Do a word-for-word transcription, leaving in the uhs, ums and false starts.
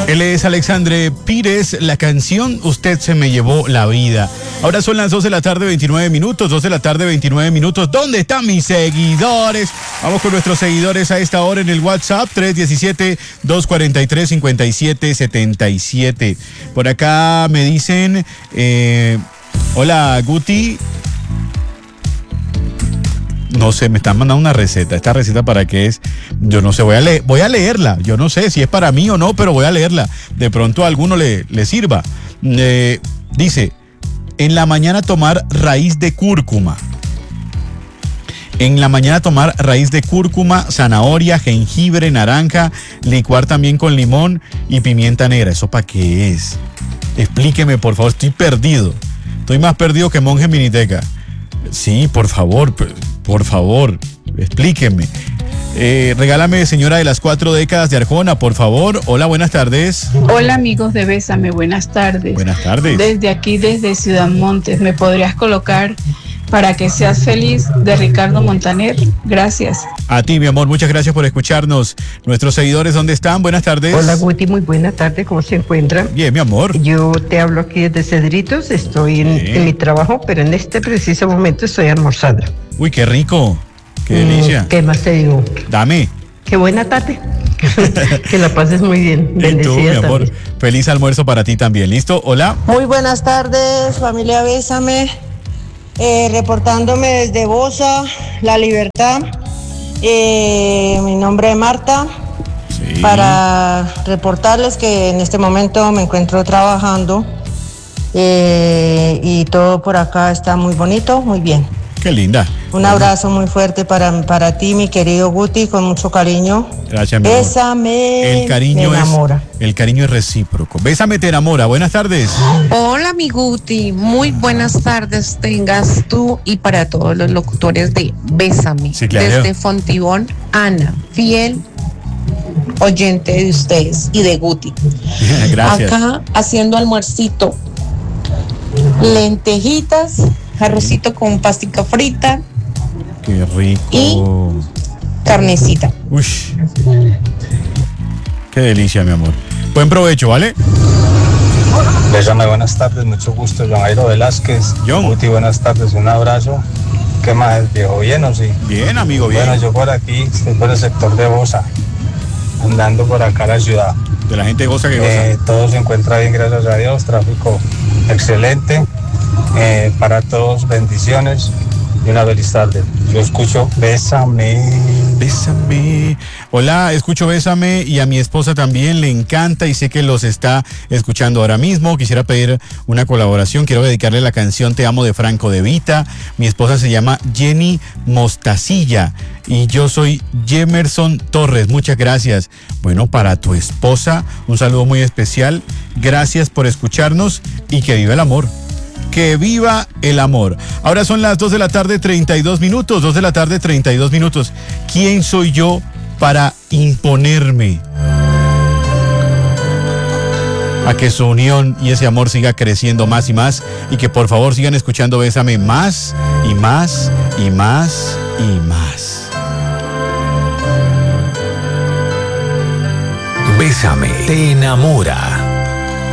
Él es Alexandre Pires, la canción Usted se me llevó la vida. Ahora son las dos de la tarde, veintinueve minutos, dos de la tarde, veintinueve minutos. ¿Dónde están mis seguidores? Vamos con nuestros seguidores a esta hora en el WhatsApp, tres uno siete, dos cuatro tres, cinco siete siete siete. Por acá me dicen, eh, hola Guti. No sé, me están mandando una receta. ¿Esta receta para qué es? Yo no sé, voy a, leer, voy a leerla. Yo no sé si es para mí o no, pero voy a leerla. De pronto a alguno le, le sirva. Eh, dice, en la mañana tomar raíz de cúrcuma. En la mañana tomar raíz de cúrcuma, zanahoria, jengibre, naranja, licuar también con limón y pimienta negra. ¿Eso para qué es? Explíqueme, por favor, estoy perdido. Estoy más perdido que monje en Miniteca. Sí, por favor, por favor, explíqueme. Eh, regálame, señora de las cuatro décadas de Arjona, por favor. Hola, buenas tardes. Hola, amigos de Bésame, buenas tardes. Buenas tardes. Desde aquí, desde Ciudad Montes, ¿me podrías colocar Para que seas feliz de Ricardo Montaner? Gracias. A ti, mi amor, muchas gracias por escucharnos. Nuestros seguidores, ¿dónde están? Buenas tardes. Hola, Guti, muy buena tarde, ¿cómo se encuentran? Bien, mi amor. Yo te hablo aquí desde Cedritos, estoy en, en mi trabajo, pero en este preciso momento estoy almorzando. Uy, qué rico, qué delicia. Mm, ¿Qué más te digo? Dame. Qué buena tarde. Que la pases muy bien. Y tú, mi amor, feliz almuerzo para ti también. ¿Listo? Hola. Muy buenas tardes, familia Bésame. Eh, reportándome desde Bosa, La Libertad. Eh, mi nombre es Marta. Sí. Para reportarles que en este momento me encuentro trabajando eh, y todo por acá está muy bonito, muy bien. Qué linda. Un abrazo muy fuerte para, para ti, mi querido Guti, con mucho cariño. Gracias, mi amor. Bésame, el cariño me enamora. Es, el cariño es recíproco. Bésame, te enamora. Buenas tardes. Hola, mi Guti. Muy buenas tardes tengas tú y para todos los locutores de Bésame. Sí, claro. Desde Fontibón, Ana, fiel oyente de ustedes y de Guti. Gracias. Acá haciendo almuercito. Lentejitas, arrocito con pastica frita. Qué rico. Y carnecita. Uy. Qué delicia, mi amor. Buen provecho, ¿vale? Bésame, buenas tardes, mucho gusto, John Jairo Velázquez. John. Guti, buenas tardes, un abrazo. ¿Qué más, viejo? ¿Bien o sí? Bien, amigo, bien. Bueno, yo por aquí, estoy por el sector de Bosa, andando por acá a la ciudad. De la gente goza que goza. Eh, todo se encuentra bien, gracias a Dios, tráfico excelente. Eh, para todos, bendiciones y una feliz tarde. Yo escucho Bésame. Bésame. Hola, escucho Bésame y a mi esposa también le encanta y sé que los está escuchando ahora mismo. Quisiera pedir una colaboración. Quiero dedicarle la canción Te amo de Franco De Vita. Mi esposa se llama Jenny Mostacilla y yo soy Jemerson Torres. Muchas gracias. Bueno, para tu esposa, un saludo muy especial. Gracias por escucharnos y que viva el amor. Que viva el amor. Ahora son las dos de la tarde, treinta y dos minutos. dos de la tarde, treinta y dos minutos. ¿Quién soy yo para imponerme a que su unión y ese amor siga creciendo más y más? Y que por favor sigan escuchando Bésame más y más y más y más. Bésame te enamora.